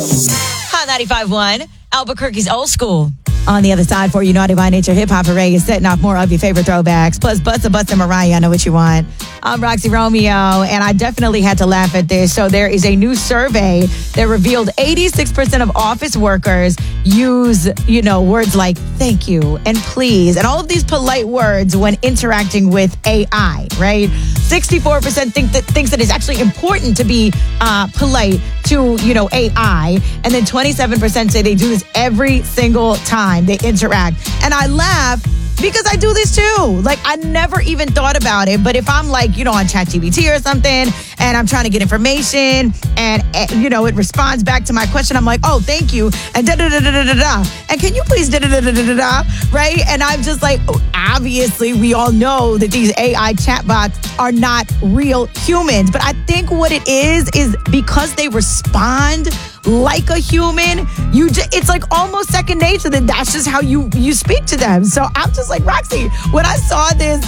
Hot 95.1, Albuquerque's Old School. On the other side for you, Naughty by Nature Hip Hop Array is setting off more of your favorite throwbacks. Plus, Busta Mariah, I know what you want. I'm Roxy Romeo, and I definitely had to laugh at this. So there is a new survey that revealed 86% of office workers use, words like thank you and please and all of these polite words when interacting with AI, right? 64% thinks that it's actually important to be polite to, AI. And then 27% say they do this every single time they interact. And I laugh because I do this too. Like, I never even thought about it. But if I'm like, on ChatGPT or something, and I'm trying to get information, and, it responds back to my question, I'm like, oh, thank you, and da-da-da-da-da-da-da. And can you please da-da-da-da-da-da, right? And I'm just like, obviously, we all know that these AI chatbots are not real humans. But I think what it is because they respond like a human, it's like almost second nature that that's just how you speak to them. So I'm just like, Roxy, when I saw this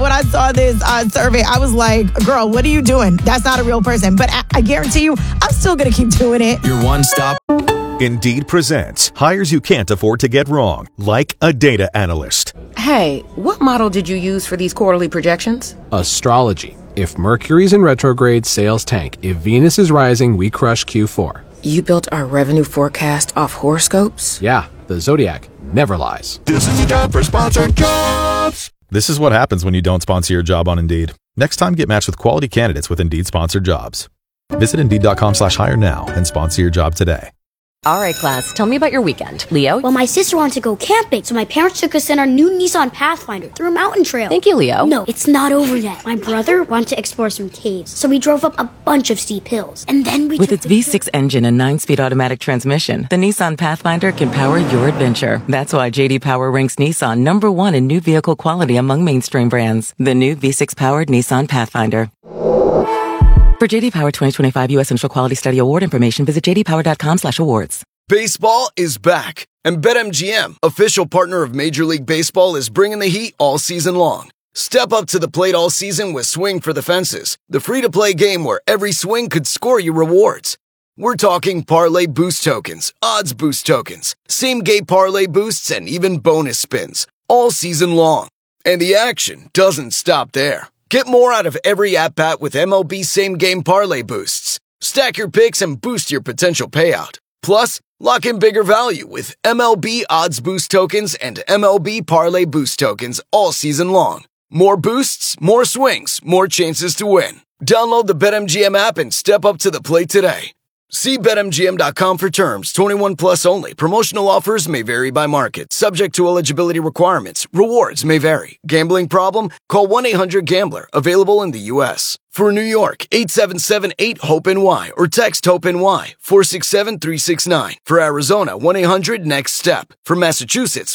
survey, I was like, girl, what are you doing? That's not a real person. But I guarantee you, I'm still going to keep doing it. Your one stop. Indeed presents hires you can't afford to get wrong, like a data analyst. Hey, what model did you use for these quarterly projections? Astrology. If Mercury's in retrograde, sales tank. If Venus is rising, we crush Q4. You built our revenue forecast off horoscopes? Yeah, the Zodiac never lies. This is the time for sponsored jobs. This is what happens when you don't sponsor your job on Indeed. Next time, get matched with quality candidates with Indeed sponsored jobs. Visit Indeed.com/hire now and sponsor your job today. All right, class, tell me about your weekend. Leo? Well, my sister wanted to go camping, so my parents took us in our new Nissan Pathfinder through a mountain trail. Thank you, Leo. No, it's not over yet. My brother wanted to explore some caves, so we drove up a bunch of steep hills. And then we With its V6 engine and 9-speed automatic transmission, the Nissan Pathfinder can power your adventure. That's why J.D. Power ranks Nissan #1 in new vehicle quality among mainstream brands. The new V6-powered Nissan Pathfinder. For J.D. Power 2025 U.S. Initial Quality Study Award information, visit jdpower.com/awards. Baseball is back, and BetMGM, official partner of Major League Baseball, is bringing the heat all season long. Step up to the plate all season with Swing for the Fences, the free-to-play game where every swing could score you rewards. We're talking parlay boost tokens, odds boost tokens, same-game parlay boosts, and even bonus spins, all season long. And the action doesn't stop there. Get more out of every at-bat with MLB same-game parlay boosts. Stack your picks and boost your potential payout. Plus, lock in bigger value with MLB odds boost tokens and MLB parlay boost tokens all season long. More boosts, more swings, more chances to win. Download the BetMGM app and step up to the plate today. See BetMGM.com for terms. 21 plus only. Promotional offers may vary by market. Subject to eligibility requirements. Rewards may vary. Gambling problem? Call 1-800-GAMBLER. Available in the U.S. For New York, 877-8-HOPE-NY or text HOPE-NY 467-369. For Arizona, 1-800-NEXT-STEP. For Massachusetts,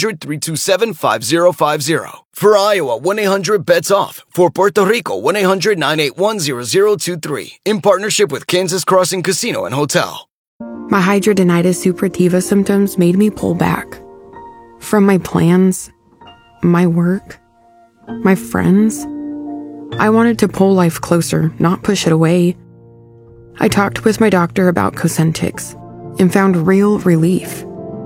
1-800-327-5050. For Iowa, 1-800-BETS-OFF. For Puerto Rico, 1-800-981-0023. In partnership with Kansas Crossing Casino and Hotel. My hidradenitis suppurativa symptoms made me pull back. From my plans, my work, my friends. I wanted to pull life closer, not push it away. I talked with my doctor about Cosentyx and found real relief.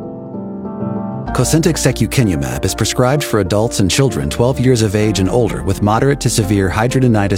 Cosentyx secukinumab is prescribed for adults and children 12 years of age and older with moderate to severe hidradenitis